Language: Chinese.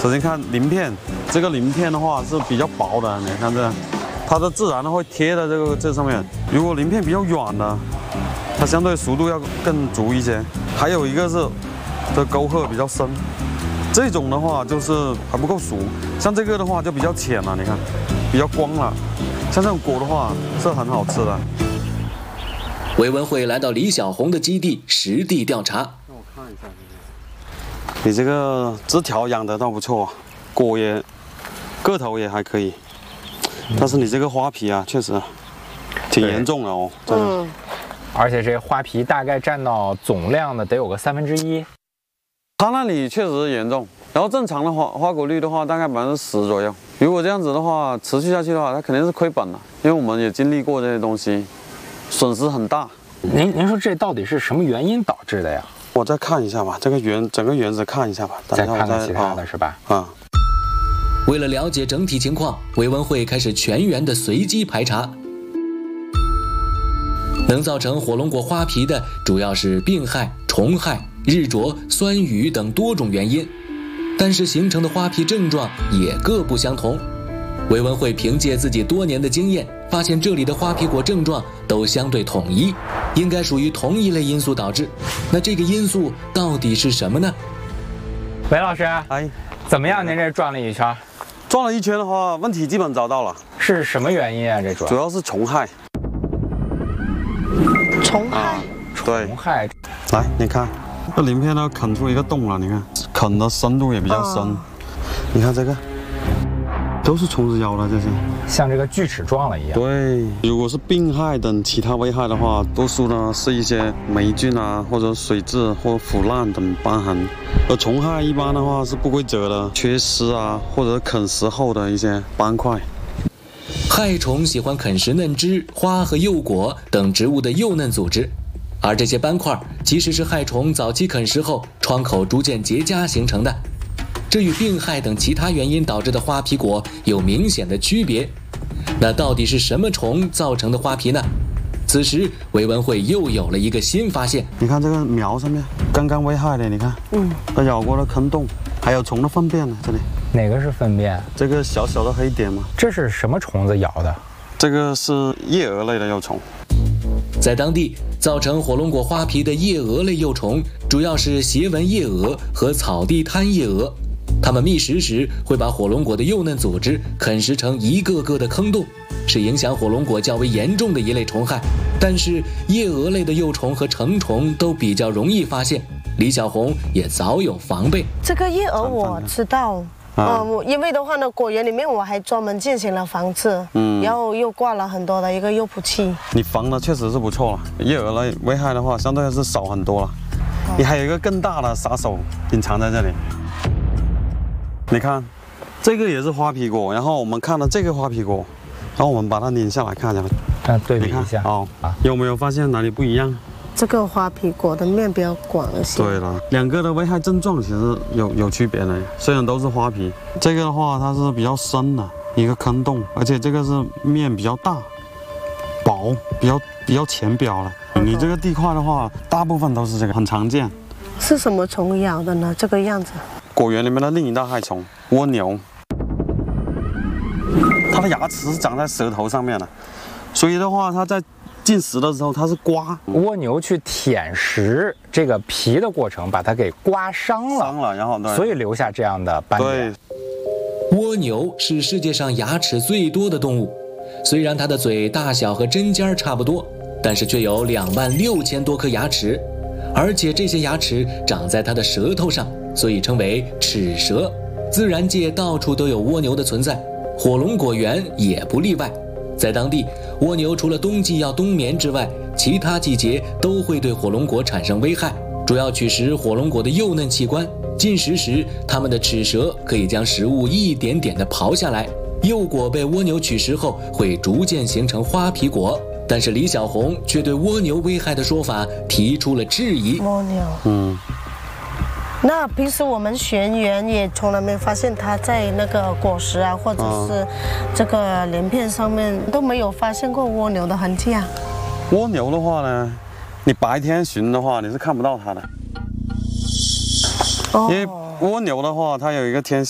首先看鳞片，这个鳞片的话是比较薄的，你看这，它的自然的会贴在这上面。如果鳞片比较软的，它相对熟度要更足一些。还有一个是这沟壑比较深，这种的话就是还不够熟。像这个的话就比较浅了，你看，比较光了。像这种果的话是很好吃的。 韦文慧来到李小红的基地实地调查。 让我看一下你这个枝条养得倒不错，果也个头也还可以，但是你这个花皮啊，确实挺严重的哦，真的。 而且这花皮大概占到总量的得有个1/3。 它那里确实严重，然后正常的花果率的话，大概10%左右。如果这样子的话，持续下去的话，它肯定是亏本了，因为我们也经历过这些东西，损失很大。 您说这到底是什么原因导致的呀？ 我再看一下吧，整个园子看一下吧， 再看看其他的是吧？ 为了了解整体情况，韦文慧开始全园的随机排查。能造成火龙果花皮的主要是病害、虫害、日灼、酸雨等多种原因，但是形成的花皮症状也各不相同。韦文慧凭借自己多年的经验，发现这里的花皮果症状都相对统一，应该属于同一类因素导致。那这个因素到底是什么呢？ 韦老师， 哎， 怎么样？您这转了一圈？ 转了一圈的话，问题基本找到了。 是什么原因啊？这主要是虫害。 虫害， 对， 虫害。 来，你看，这鳞片都啃出一个洞了，你看，啃的深度也比较深。你看这个，都是虫子咬的，这些， 像这个锯齿状了一样。 对，如果是病害等其他危害的话，多数呢是一些霉菌啊，或者水质或腐烂等瘢痕。而虫害一般的话是不规则的缺失啊，或者啃食后的一些斑块。 害虫喜欢啃食嫩枝、花和幼果等植物的幼嫩组织，而这些斑块其实是害虫早期啃食后窗口逐渐结痂形成的。这与病害等其他原因导致的花皮果有明显的区别。那到底是什么虫造成的花皮呢？此时韦文慧又有了一个新发现。 你看这个苗上面刚刚危害的，你看，它咬过的坑洞，还有虫的粪便呢，这里。 哪个是粪便？ 这个小小的黑点嘛。 这是什么虫子咬的？ 这个是叶蛾类的幼虫。 在当地，造成火龙果花皮的叶蛾类幼虫主要是斜纹叶蛾和草地滩叶蛾。它们觅食时会把火龙果的幼嫩组织啃食成一个个的坑洞，是影响火龙果较为严重的一类虫害。但是叶蛾类的幼虫和成虫都比较容易发现，李小红也早有防备。 这个叶蛾我知道。因为的话呢，果园里面我还专门进行了防治，然后又挂了很多的一个诱捕器。 你防的确实是不错了，叶蛾类危害的话，相对是少很多了。你还有一个更大的杀手隐藏在这里。你看，这个也是花皮果，然后我们看了这个花皮果，然后我们把它拧下来看一下， 对比一下有没有发现哪里不一样？ 这个花皮果的面比较广一些。 对了，两个的危害症状其实有区别的，虽然都是花皮，这个的话它是比较深的一个坑洞，而且这个是面比较大、薄，比较浅表了。你这个地块的话，大部分都是这个，很常见。 是什么虫咬的呢？这个样子。 果园里面的另一大害虫蜗牛，它的牙齿是长在舌头上面的，所以的话它在进食的时候，它是刮蜗牛去舔食这个皮的过程，把它给刮伤了， 然后对， 所以留下这样的斑点。 蜗牛是世界上牙齿最多的动物，虽然它的嘴大小和针尖差不多，但是却有26000多颗牙齿，而且这些牙齿长在它的舌头上，所以称为齿舌。自然界到处都有蜗牛的存在，火龙果园也不例外。在当地，蜗牛除了冬季要冬眠之外，其他季节都会对火龙果产生危害，主要取食火龙果的幼嫩器官。进食时，它们的齿舌可以将食物一点点地刨下来，幼果被蜗牛取食后会逐渐形成花皮果。但是李小红却对蜗牛危害的说法提出了质疑。 蜗牛，那平时我们学员也从来没发现它在那个果实啊，或者是这个鳞片上面都没有发现过蜗牛的痕迹啊。 蜗牛的话呢，你白天寻的话，你是看不到它的，因为蜗牛的话，它有一个天